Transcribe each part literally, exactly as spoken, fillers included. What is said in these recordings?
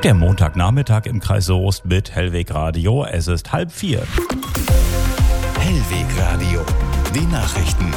Der Montagnachmittag im Kreis Soest mit Hellweg Radio. Es ist halb vier. Hellweg Radio. Die Nachrichten.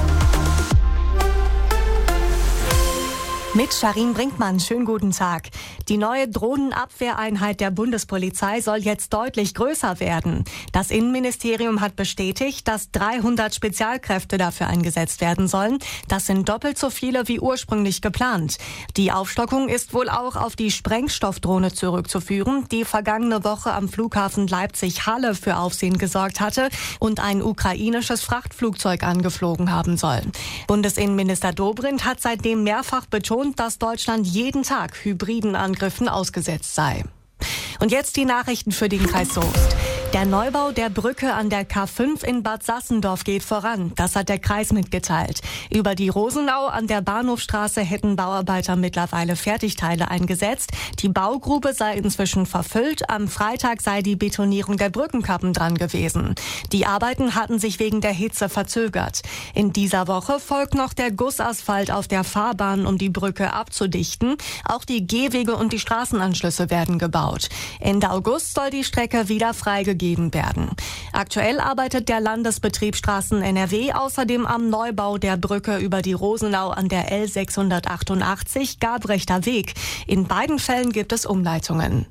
Mit Sharin Brinkmann, schönen guten Tag. Die neue Drohnenabwehreinheit der Bundespolizei soll jetzt deutlich größer werden. Das Innenministerium hat bestätigt, dass dreihundert Spezialkräfte dafür eingesetzt werden sollen. Das sind doppelt so viele wie ursprünglich geplant. Die Aufstockung ist wohl auch auf die Sprengstoffdrohne zurückzuführen, die vergangene Woche am Flughafen Leipzig-Halle für Aufsehen gesorgt hatte und ein ukrainisches Frachtflugzeug angeflogen haben soll. Bundesinnenminister Dobrindt hat seitdem mehrfach betont, dass Deutschland jeden Tag hybriden Angriffen ausgesetzt sei. Und jetzt die Nachrichten für den Kreis Soest. Der Neubau der Brücke an der K fünf in Bad Sassendorf geht voran. Das hat der Kreis mitgeteilt. Über die Rosenau an der Bahnhofstraße hätten Bauarbeiter mittlerweile Fertigteile eingesetzt. Die Baugrube sei inzwischen verfüllt. Am Freitag sei die Betonierung der Brückenkappen dran gewesen. Die Arbeiten hatten sich wegen der Hitze verzögert. In dieser Woche folgt noch der Gussasphalt auf der Fahrbahn, um die Brücke abzudichten. Auch die Gehwege und die Straßenanschlüsse werden gebaut. Ende August soll die Strecke wieder freigegeben werden. Aktuell arbeitet der Landesbetrieb Straßen N R W außerdem am Neubau der Brücke über die Rosenau an der L sechshundertachtundachtzig Gabrechter Weg. In beiden Fällen gibt es Umleitungen.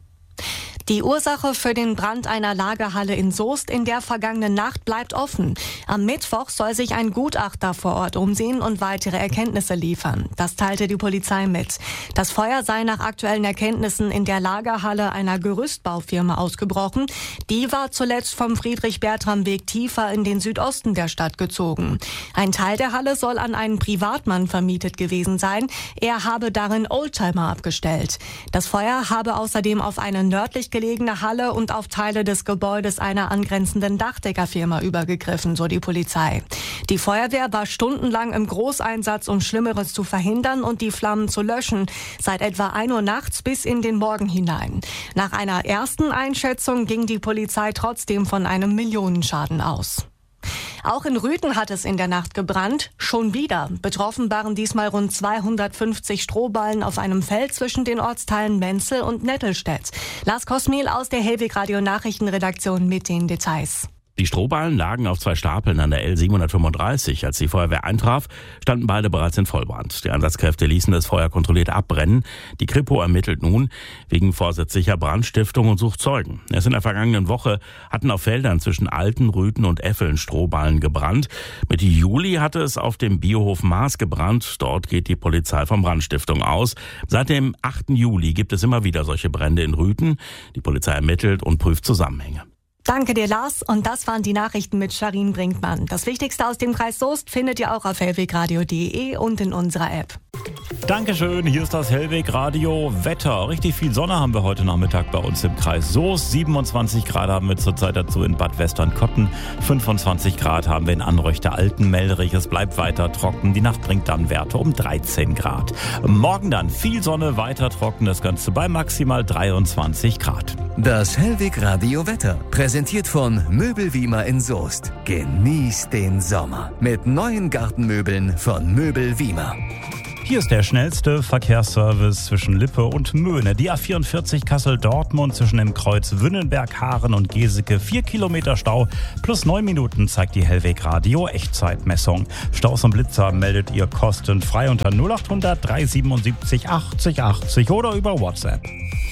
Die Ursache für den Brand einer Lagerhalle in Soest in der vergangenen Nacht bleibt offen. Am Mittwoch soll sich ein Gutachter vor Ort umsehen und weitere Erkenntnisse liefern. Das teilte die Polizei mit. Das Feuer sei nach aktuellen Erkenntnissen in der Lagerhalle einer Gerüstbaufirma ausgebrochen. Die war zuletzt vom Friedrich-Bertram-Weg tiefer in den Südosten der Stadt gezogen. Ein Teil der Halle soll an einen Privatmann vermietet gewesen sein. Er habe darin Oldtimer abgestellt. Das Feuer habe außerdem auf eine nördlich gelegene Halle und auf Teile des Gebäudes einer angrenzenden Dachdeckerfirma übergegriffen, so die Polizei. Die Feuerwehr war stundenlang im Großeinsatz, um Schlimmeres zu verhindern und die Flammen zu löschen, seit etwa ein Uhr nachts bis in den Morgen hinein. Nach einer ersten Einschätzung ging die Polizei trotzdem von einem Millionenschaden aus. Auch in Rüthen hat es in der Nacht gebrannt. Schon wieder. Betroffen waren diesmal rund zweihundertfünfzig Strohballen auf einem Feld zwischen den Ortsteilen Menzel und Nettelstedt. Lars Kosmiel aus der Hellweg Radio Nachrichtenredaktion mit den Details. Die Strohballen lagen auf zwei Stapeln an der L siebenhundertfünfunddreißig. Als die Feuerwehr eintraf, standen beide bereits in Vollbrand. Die Einsatzkräfte ließen das Feuer kontrolliert abbrennen. Die Kripo ermittelt nun wegen vorsätzlicher Brandstiftung und sucht Zeugen. Erst in der vergangenen Woche hatten auf Feldern zwischen Alten, Rüthen und Effeln Strohballen gebrannt. Mitte Juli hatte es auf dem Biohof Maas gebrannt. Dort geht die Polizei von Brandstiftung aus. Seit dem achten Juli gibt es immer wieder solche Brände in Rüthen. Die Polizei ermittelt und prüft Zusammenhänge. Danke dir, Lars. Und das waren die Nachrichten mit Sharin Brinkmann. Das Wichtigste aus dem Kreis Soest findet ihr auch auf hellwegradio punkt de und in unserer App. Dankeschön, hier ist das Hellweg Radio Wetter. Richtig viel Sonne haben wir heute Nachmittag bei uns im Kreis Soest. siebenundzwanzig Grad haben wir zurzeit dazu in Bad Westernkotten. fünfundzwanzig Grad haben wir in Anröchter-Altenmelderich. Es bleibt weiter trocken. Die Nacht bringt dann Werte um dreizehn Grad. Morgen dann viel Sonne, weiter trocken. Das Ganze bei maximal dreiundzwanzig Grad. Das Hellweg Radio Wetter, präsentiert von Möbel Wiemer in Soest. Genießt den Sommer mit neuen Gartenmöbeln von Möbel Wiemer. Hier ist der schnellste Verkehrsservice zwischen Lippe und Möhne. Die A vierundvierzig Kassel-Dortmund zwischen dem Kreuz Wünnenberg, Haaren und Geseke. Vier Kilometer Stau plus neun Minuten zeigt die Hellweg Radio Echtzeitmessung. Staus und Blitzer meldet ihr kostenfrei unter null achthundert dreihundertsiebenundsiebzig achtzig achtzig oder über WhatsApp.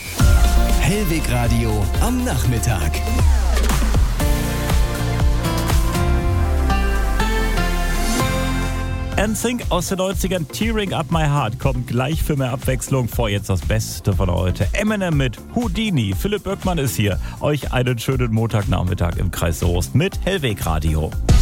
Hellweg Radio am Nachmittag. N Sync aus den neunzigern, Tearing Up My Heart, kommt gleich für mehr Abwechslung vor. Jetzt das Beste von heute. Eminem mit Houdini. Philipp Böckmann ist hier. Euch einen schönen Montagnachmittag im Kreis Soest mit Hellweg Radio.